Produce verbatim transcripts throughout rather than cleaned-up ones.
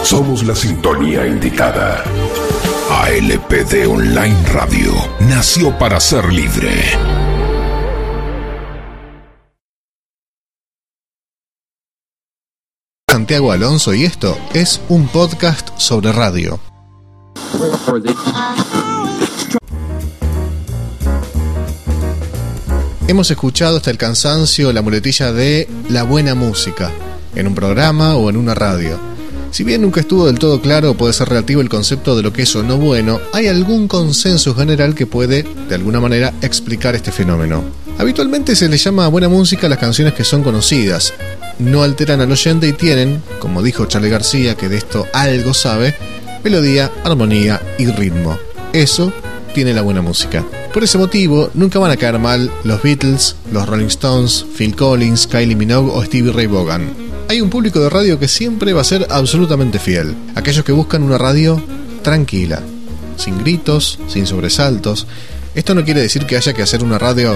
Somos la sintonía indicada. A L P D Online Radio nació para ser libre. Santiago Alonso y esto es un podcast sobre radio. Hemos escuchado hasta el cansancio la muletilla de la buena música, en un programa o en una radio. Si bien nunca estuvo del todo claro o puede ser relativo el concepto de lo que es o no bueno, hay algún consenso general que puede, de alguna manera, explicar este fenómeno. Habitualmente se le llama buena música a las canciones que son conocidas, no alteran al oyente y tienen, como dijo Charly García, que de esto algo sabe, melodía, armonía y ritmo. Eso tiene la buena música. Por ese motivo, nunca van a caer mal los Beatles, los Rolling Stones, Phil Collins, Kylie Minogue o Stevie Ray Vaughan. Hay un público de radio que siempre va a ser absolutamente fiel. Aquellos que buscan una radio tranquila, sin gritos, sin sobresaltos. Esto no quiere decir que haya que hacer una radio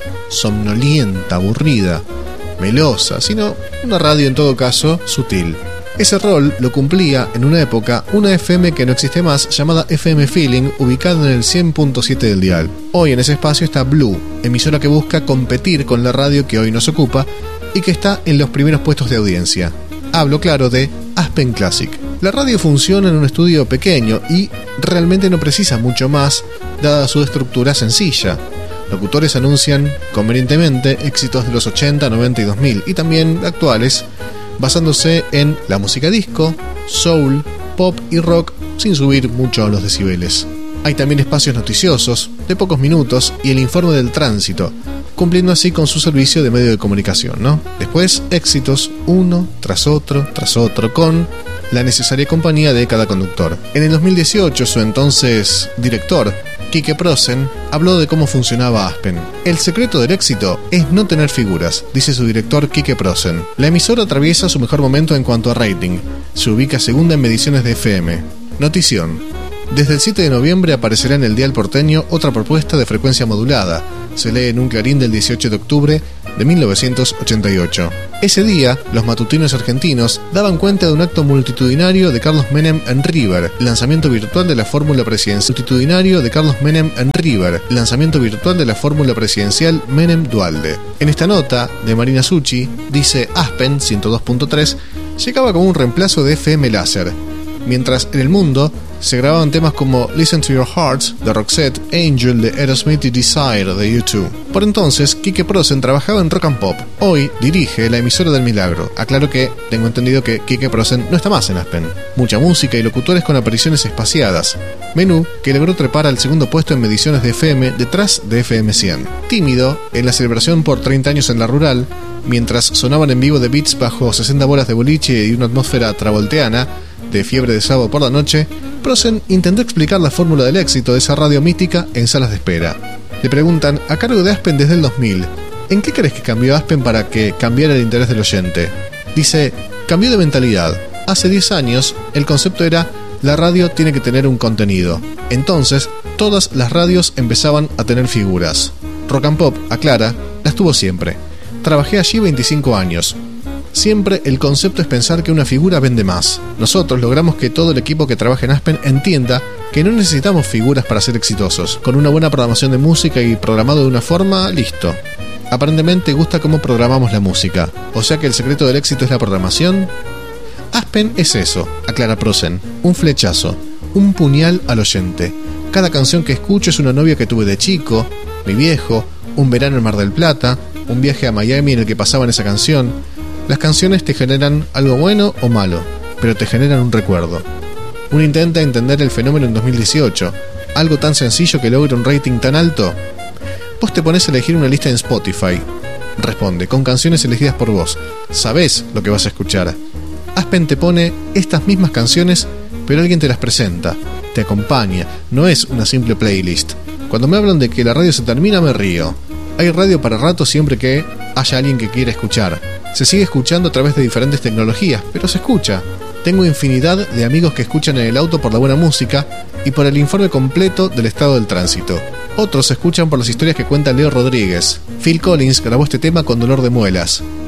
somnolienta, aburrida, melosa, sino una radio en todo caso sutil. Ese rol lo cumplía en una época una F M que no existe más, llamada F M Feeling, ubicada en el cien punto siete del dial. Hoy en ese espacio está Blue, emisora que busca competir con la radio que hoy nos ocupa y que está en los primeros puestos de audiencia. Hablo, claro, de Aspen Classic. La radio funciona en un estudio pequeño y realmente no precisa mucho más, dada su estructura sencilla. Locutores anuncian convenientemente éxitos de los ochenta, noventa y dos mil y también actuales, basándose en la música disco, soul, pop y rock sin subir mucho los decibeles. Hay también espacios noticiosos, de pocos minutos, y el informe del tránsito, cumpliendo así con su servicio de medio de comunicación, ¿no? Después, éxitos uno tras otro, tras otro, con la necesaria compañía de cada conductor. En el dos mil dieciocho, su entonces director, Kike Prosen, habló de cómo funcionaba Aspen. El secreto del éxito es no tener figuras, dice su director Kike Prosen. La emisora atraviesa su mejor momento en cuanto a rating. Se ubica segunda en mediciones de F M. Notición: desde el siete de noviembre aparecerá en el dial porteño otra propuesta de frecuencia modulada. Se lee en un Clarín del dieciocho de octubre de mil novecientos ochenta y ocho. Ese día, los matutinos argentinos daban cuenta de un acto multitudinario de Carlos Menem en River, lanzamiento virtual de la fórmula presidencial multitudinario de Carlos Menem en River, lanzamiento virtual de la fórmula presidencial Menem-Duhalde. En esta nota de Marina Succi dice: Aspen ciento dos punto tres llegaba como un reemplazo de F M Láser, mientras en el mundo se grababan temas como Listen to Your Hearts de Roxette, Angel de Aerosmith y Desire de U dos. Por entonces, Kike Prosen trabajaba en Rock and Pop. Hoy dirige la emisora del Milagro. Aclaro que tengo entendido que Kike Prosen no está más en Aspen. Mucha música y locutores con apariciones espaciadas. Menú que logró trepar al segundo puesto en mediciones de F M detrás de F M cien. Tímido en la celebración por treinta años en la rural, mientras sonaban en vivo de beats bajo sesenta bolas de boliche y una atmósfera travolteana de fiebre de sábado por la noche, Prosen intentó explicar la fórmula del éxito de esa radio mítica en salas de espera. Le preguntan, a cargo de Aspen desde el dos mil, ¿en qué crees que cambió Aspen para que cambiara el interés del oyente? Dice, cambió de mentalidad. Hace diez años, el concepto era, la radio tiene que tener un contenido. Entonces, todas las radios empezaban a tener figuras. Rock and Pop, aclara, las tuvo siempre. Trabajé allí veinticinco años. Siempre el concepto es pensar que una figura vende más. Nosotros logramos que todo el equipo que trabaja en Aspen entienda que no necesitamos figuras para ser exitosos. Con una buena programación de música y programado de una forma, listo. Aparentemente gusta cómo programamos la música. O sea que el secreto del éxito es la programación. Aspen es eso, aclara Prosen. Un flechazo, un puñal al oyente. Cada canción que escucho es una novia que tuve de chico, mi viejo, un verano en Mar del Plata, un viaje a Miami en el que pasaban esa canción. Las canciones te generan algo bueno o malo, pero te generan un recuerdo. Uno intenta entender el fenómeno en dos mil dieciocho, algo tan sencillo que logra un rating tan alto. Vos te pones a elegir una lista en Spotify. Responde, con canciones elegidas por vos. Sabés lo que vas a escuchar. Aspen te pone estas mismas canciones, pero alguien te las presenta, te acompaña, no es una simple playlist. Cuando me hablan de que la radio se termina me río. Hay radio para rato siempre que haya alguien que quiera escuchar. Se sigue escuchando a través de diferentes tecnologías, pero se escucha. Tengo infinidad de amigos que escuchan en el auto por la buena música y por el informe completo del estado del tránsito. Otros escuchan por las historias que cuenta Leo Rodríguez. Phil Collins grabó este tema con dolor de muelas.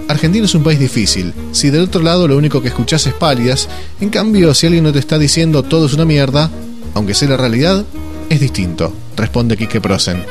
Argentina es un país difícil. Si del otro lado lo único que escuchás es pálidas, en cambio, si alguien no te está diciendo todo es una mierda, aunque sea la realidad, es distinto, responde Quique Prosen.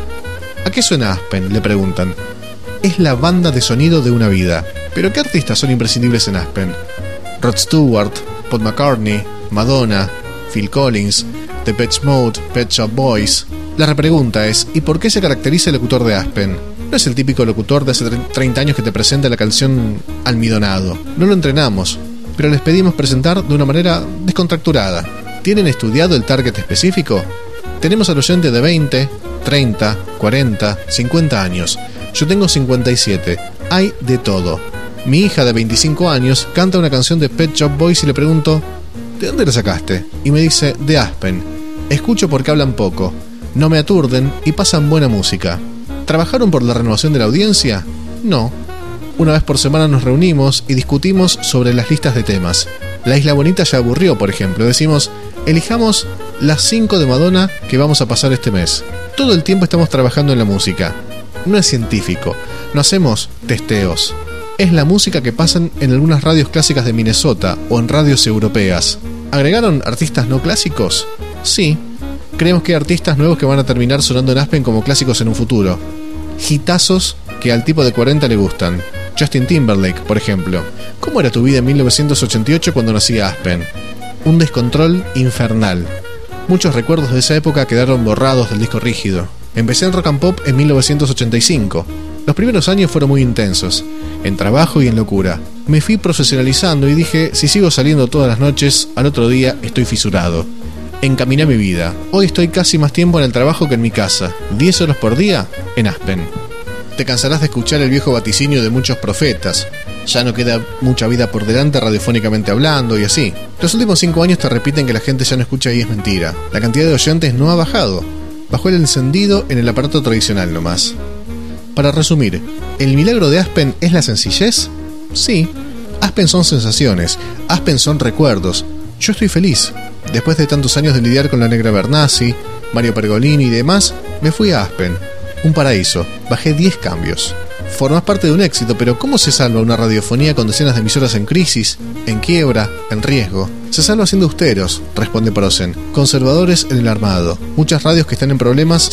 ¿A qué suena Aspen?, le preguntan. Es la banda de sonido de una vida. ¿Pero qué artistas son imprescindibles en Aspen? Rod Stewart, Paul McCartney, Madonna, Phil Collins, Depeche Mode, Pet Shop Boys. La repregunta es, ¿y por qué se caracteriza el locutor de Aspen? No es el típico locutor de hace treinta años que te presenta la canción almidonado. No lo entrenamos, pero les pedimos presentar de una manera descontracturada. ¿Tienen estudiado el target específico? Tenemos al oyente de veinte, treinta, cuarenta, cincuenta años. Yo tengo cincuenta y siete. Hay de todo. Mi hija de veinticinco años canta una canción de Pet Shop Boys y le pregunto, ¿de dónde la sacaste? Y me dice, de Aspen. Escucho porque hablan poco, no me aturden y pasan buena música. ¿Trabajaron por la renovación de la audiencia? No. Una vez por semana nos reunimos y discutimos sobre las listas de temas. La Isla Bonita ya aburrió, por ejemplo. Decimos, elijamos las cinco de Madonna que vamos a pasar este mes. Todo el tiempo estamos trabajando en la música. No es científico, no hacemos testeos. Es la música que pasan en algunas radios clásicas de Minnesota o en radios europeas. ¿Agregaron artistas no clásicos? Sí. Creemos que hay artistas nuevos que van a terminar sonando en Aspen como clásicos en un futuro. Hitazos que al tipo de cuarenta le gustan. Justin Timberlake, por ejemplo. ¿Cómo era tu vida en mil novecientos ochenta y ocho cuando nacía Aspen? Un descontrol infernal. Muchos recuerdos de esa época quedaron borrados del disco rígido. Empecé en rock and pop en mil novecientos ochenta y cinco. Los primeros años fueron muy intensos, en trabajo y en locura. Me fui profesionalizando y dije, si sigo saliendo todas las noches, al otro día estoy fisurado. Encaminé mi vida. Hoy estoy casi más tiempo en el trabajo que en mi casa. diez horas por día en Aspen. Te cansarás de escuchar el viejo vaticinio de muchos profetas. Ya no queda mucha vida por delante radiofónicamente hablando y así. Los últimos cinco años te repiten que la gente ya no escucha y es mentira. La cantidad de oyentes no ha bajado. Bajó el encendido en el aparato tradicional nomás. Para resumir, ¿el milagro de Aspen es la sencillez? Sí. Aspen son sensaciones. Aspen son recuerdos. Yo estoy feliz. Después de tantos años de lidiar con la Negra Bernasi, Mario Pergolini y demás, me fui a Aspen. Un paraíso. Bajé diez cambios. Formás parte de un éxito, pero ¿cómo se salva una radiofonía con decenas de emisoras en crisis, en quiebra, en riesgo? Se salva siendo austeros, responde Prosen, conservadores en el armado. Muchas radios que están en problemas